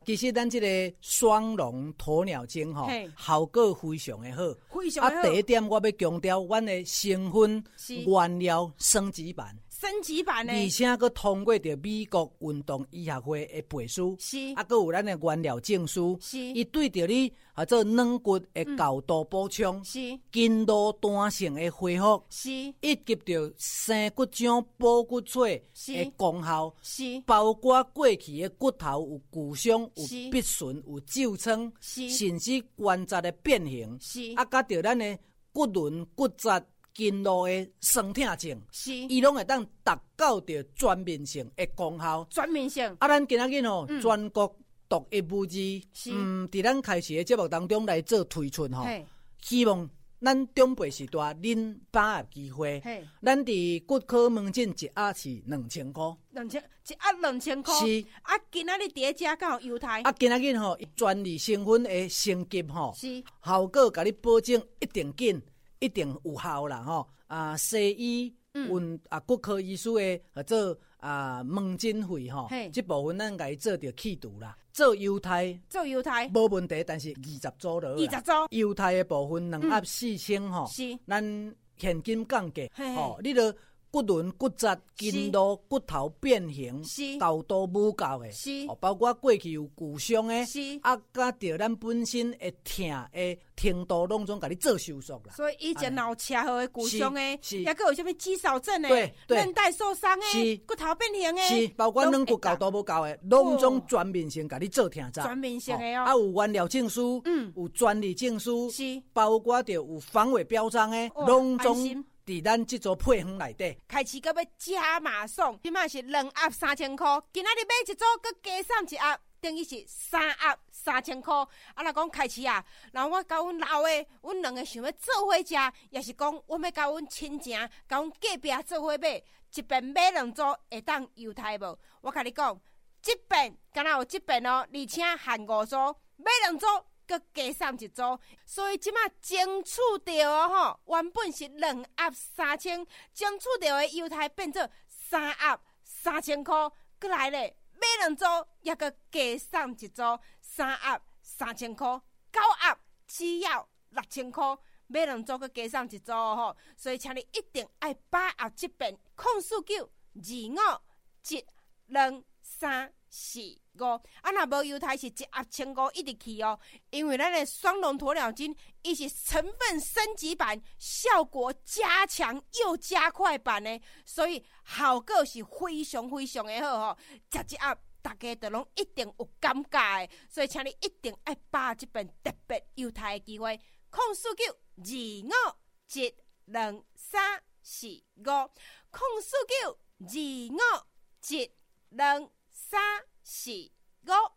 其实咱这个双龙鸵鸟精吼，效果非常的好， 非常的好。 第一点我要强调，阮的成分原料升级版。 升级版呢， 而且佫通过着美国运动医学会的背书，佫有咱的原料证书，伊对着你做软骨的厚度补充，筋络弹性的恢复，以及着生骨浆补骨髓的功效，包括过去的骨头有骨伤、有必损、有皱疮，甚至关节的变形，甲着咱的骨轮、骨质。筋络的酸痛症，伊拢会当达到着全面性的功效。 全面性。 咱今仔日吼，全国独一无二，伫咱开始的节目当中来做推出吼。希望咱长辈时代恁把握机会。咱伫骨科门诊一盒是2000块 ，2000一盒2000块。是今仔日伫遮敢有优待。 今仔日吼，专利成分的升级吼，效果甲你保证一定紧。一定有效啦吼！西医骨科医师的做门诊费吼，这部分咱甲伊做着去除啦，做优待无问题，但是20组落，20 组优待的部分2盒4000吼，咱现金降价吼，你著骨轮、骨质、筋络、骨头变形、厚度无够的，包括过去有骨伤的，甲着咱本身的痛的程度，拢总甲你做手术啦。 所以以前有车祸的、骨伤的，也个有啥物肌少症的、韧带受伤的、骨头变形的， 包括软骨厚度无够的，拢总全面性甲你做听查。 全面性的哦， 有原料证书，有专利证书，包括着有防伪标章的，拢总。伫咱这座配方内底， 开始到要加码送，即卖是2盒3000块，今仔日买一组，佮加送一盒，等于是3盒3000块。若讲开始啊，然后我甲阮老的，阮2个想要做伙食，也是讲我要甲阮亲情、甲阮隔壁做伙买，一边买2组会当优待无？我甲你讲，这边敢若有这边哦，而且限5组，买2组。佮加送一组，所以即马争取到吼，原本是2盒3000，争取到的优待变做3盒3000块，佮来咧买2组，也佮加送一组3盒3000块，9盒只要6000块，买2组佮加送一组吼，所以请你一定爱把握这边04925723445。若无优待是1盒1500一直去哦，因为咱的双龙鸵鸟精，伊是成分升级版，效果加强又加快版的，所以效果是非常非常的好吼。食1盒，大家都拢一定有感觉的，所以请你一定爱把这边特别优待的机会，04925723445，04925723445。